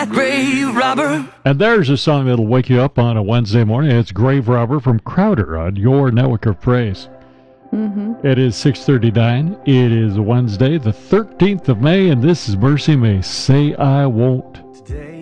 Grave Robber. And there's a song that'll wake you up on a Wednesday morning. It's Grave Robber from Crowder on your network of praise. It is 6:39. It is Wednesday, the 13th of May, and this is Mercy May. Say I Won't.